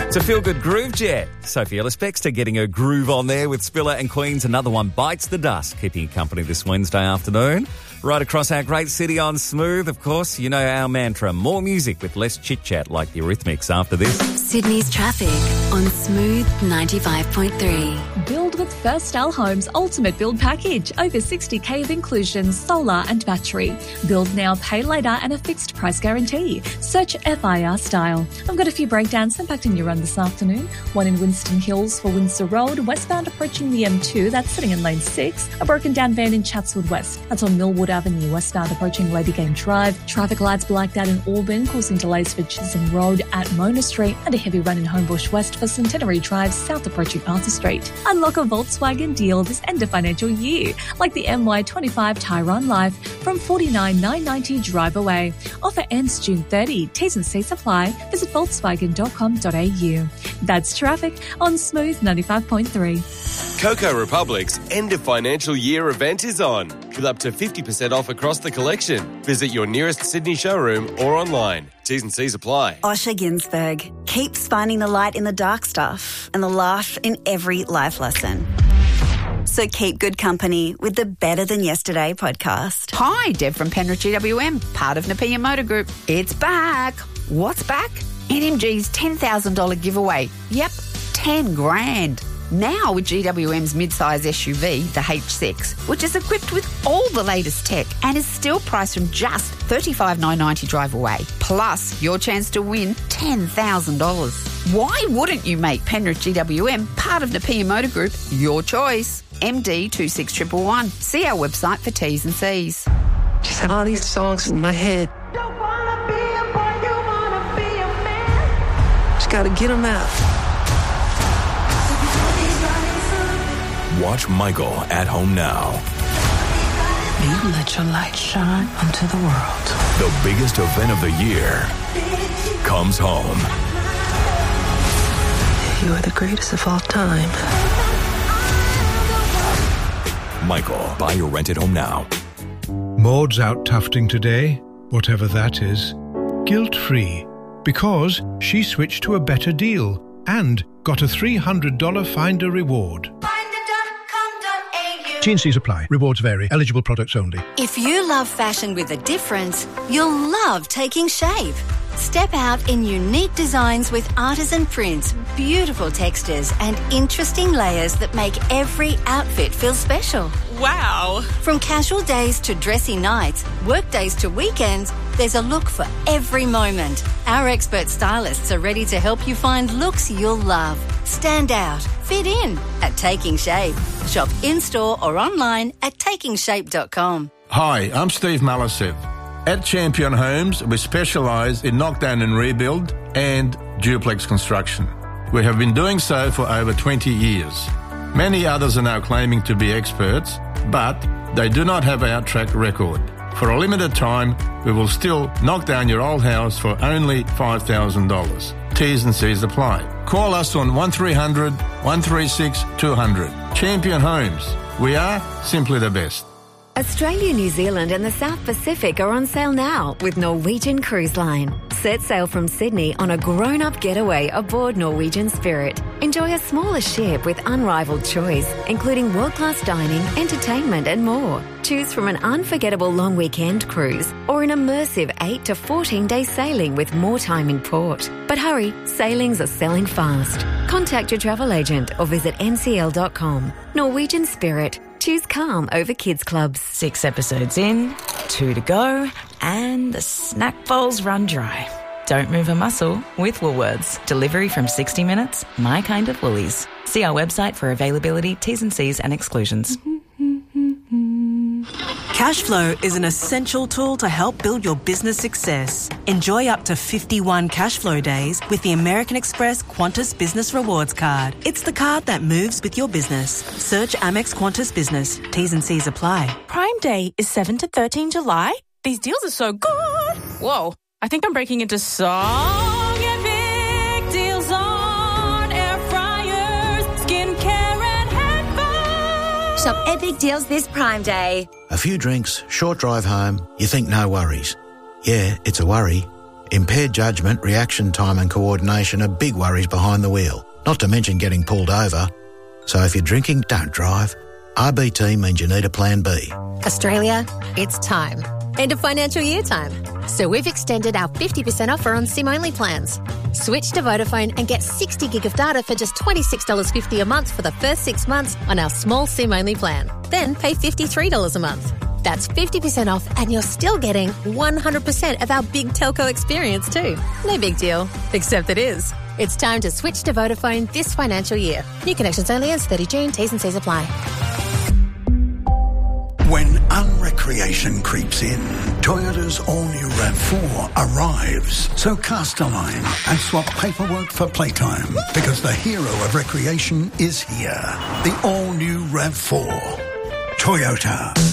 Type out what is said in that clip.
It's a feel-good groove jet. Sophie Ellis-Bextor getting her groove on there with Spiller and Queen's Another One Bites the Dust, keeping you company this Wednesday afternoon. Right across our great city on Smooth, of course, you know our mantra, more music with less chit-chat like the Eurythmics after this. Sydney's traffic on Smooth 95.3. Build with First Star Homes Ultimate Build Package. Over 60k of inclusions, solar and battery. Build now, pay later and a fixed price guarantee. Search FIR Style. I've got a few breakdowns impacting your run this afternoon. One in Winston Hills for Windsor Road, westbound approaching the M2, that's sitting in lane 6. A broken down van in Chatswood West. That's on Millwood Avenue, westbound approaching Lady Game Drive. Traffic lights blacked out in Auburn, causing delays for Chisholm Road at Mona Street, and a heavy run in Homebush West for Centenary Drive, south approaching Arthur Street. Unlock a Volkswagen deal this end of financial year, like the MY25 Tyrone Life from $49,990 drive away. Offer ends June 30. T's and C's apply. Visit Volkswagen.com.au. That's traffic on Smooth 95.3. Coco Republic's end of financial year event is on, with up to 50% off across the collection. Visit your nearest Sydney showroom or online. T's and C's apply. Osher Ginsberg keeps finding the light in the dark stuff and the laugh in every life lesson. So keep good company with the Better Than Yesterday podcast. Hi, Deb from Penrith GWM, part of Napier Motor Group. It's back. What's back? NMG's $10,000 giveaway. Yep, 10 grand. Now with GWM's mid-size SUV, the H6, which is equipped with all the latest tech and is still priced from just $35,990 drive away. Plus, your chance to win $10,000. Why wouldn't you make Penrith GWM part of Napier Motor Group your choice? MD 26111. See our website for T's and C's. Just have all these songs in my head. Don't wanna be a boy, you wanna be a man. Just gotta get them out. Watch Michael at home now. You let your light shine onto the world. The biggest event of the year comes home. You are the greatest of all time. Michael, buy or rent at home now. Maud's out tufting today, whatever that is, guilt-free, because she switched to a better deal and got a $300 Finder reward. T&Cs apply. Rewards vary. Eligible products only. If you love fashion with a difference, you'll love Taking Shape. Step out in unique designs with artisan prints, beautiful textures, and interesting layers that make every outfit feel special. Wow! From casual days to dressy nights, work days to weekends, there's a look for every moment. Our expert stylists are ready to help you find looks you'll love. Stand out, fit in at Taking Shape. Shop in-store or online at takingshape.com. Hi, I'm Steve Malasev. At Champion Homes, we specialise in knockdown and rebuild and duplex construction. We have been doing so for over 20 years. Many others are now claiming to be experts, but they do not have our track record. For a limited time, we will still knock down your old house for only $5,000. T's and C's apply. Call us on 1300 136 200. Champion Homes. We are simply the best. Australia, New Zealand and the South Pacific are on sale now with Norwegian Cruise Line. Set sail from Sydney on a grown-up getaway aboard Norwegian Spirit. Enjoy a smaller ship with unrivaled choice, including world-class dining, entertainment and more. Choose from an unforgettable long weekend cruise or an immersive 8 to 14-day sailing with more time in port. But hurry, sailings are selling fast. Contact your travel agent or visit ncl.com. Norwegian Spirit. Choose calm over kids clubs. 6 episodes in, 2 to go, and the snack bowl's run dry. Don't move a muscle with Woolworths. Delivery from 60 minutes, my kind of Woolies. See our website for availability, T's and C's and exclusions. Cashflow is an essential tool to help build your business success. Enjoy up to 51 Cashflow days with the American Express Qantas Business Rewards Card. It's the card that moves with your business. Search Amex Qantas Business. T's and C's apply. Prime Day is 7 to 13 July. These deals are so good. Whoa, I think I'm breaking into song epic deals on air fryers, skincare and headphones. Shop epic deals this Prime Day. A few drinks, short drive home, you think no worries. Yeah, it's a worry. Impaired judgment, reaction time and coordination are big worries behind the wheel, not to mention getting pulled over. So if you're drinking, don't drive. RBT means you need a plan B. Australia, it's time. End of financial year time. So we've extended our 50% offer on SIM-only plans. Switch to Vodafone and get 60 gig of data for just $26.50 a month for the first 6 months on our small SIM-only plan. Then pay $53 a month. That's 50% off and you're still getting 100% of our big telco experience too. No big deal, except it is. It's time to switch to Vodafone this financial year. New connections only ends 30 June. T's and C's apply. When unrecreation creeps in, Toyota's all-new RAV4 arrives. So cast a line and swap paperwork for playtime, because the hero of recreation is here. The all-new RAV4. Toyota.